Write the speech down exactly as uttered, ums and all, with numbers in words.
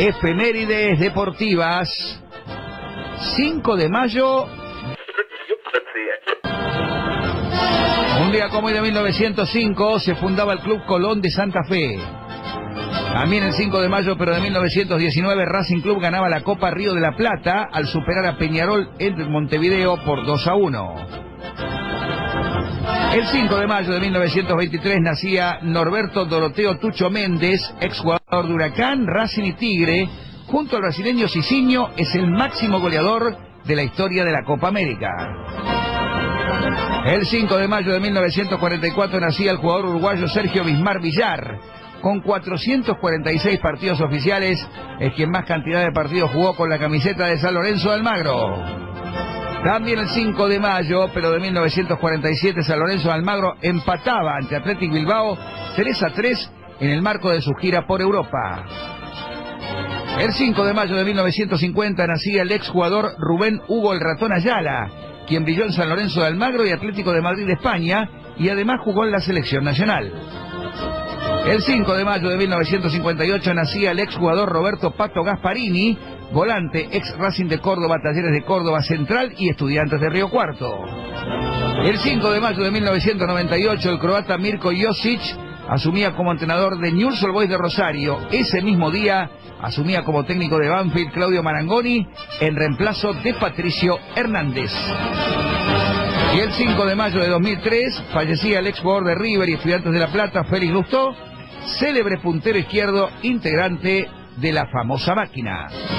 Efemérides deportivas. cinco de mayo. Un día como hoy de mil novecientos cinco se fundaba el Club Colón de Santa Fe. También el cinco de mayo, pero de mil novecientos diecinueve, Racing Club ganaba la Copa Río de la Plata al superar a Peñarol en Montevideo por dos a uno. El cinco de mayo de mil novecientos veintitrés nacía Norberto Doroteo Tucho Méndez, exjugador de Huracán, Racing y Tigre. Junto al brasileño Cicinho, es el máximo goleador de la historia de la Copa América. El cinco de mayo de mil novecientos cuarenta y cuatro nacía el jugador uruguayo Sergio Bismar Villar. Con cuatrocientos cuarenta y seis partidos oficiales, es quien más cantidad de partidos jugó con la camiseta de San Lorenzo de Almagro. También el cinco de mayo, pero de mil novecientos cuarenta y siete, San Lorenzo de Almagro empataba ante Athletic Bilbao tres a tres en el marco de su gira por Europa. El cinco de mayo de mil novecientos cincuenta nacía el exjugador Rubén Hugo el Ratón Ayala, quien brilló en San Lorenzo de Almagro y Atlético de Madrid de España, y además jugó en la selección nacional. El cinco de mayo de mil novecientos cincuenta y ocho nacía el exjugador Roberto Pato Gasparini, volante, ex Racing de Córdoba, Talleres de Córdoba Central y Estudiantes de Río Cuarto. El cinco de mayo de mil novecientos noventa y ocho el croata Mirko Josic asumía como entrenador de Newell's Old Boys de Rosario. Ese mismo día asumía como técnico de Banfield Claudio Marangoni en reemplazo de Patricio Hernández. Y el cinco de mayo de dos mil tres fallecía el exjugador de River y Estudiantes de La Plata, Félix Lustó, célebre puntero izquierdo integrante de la famosa máquina.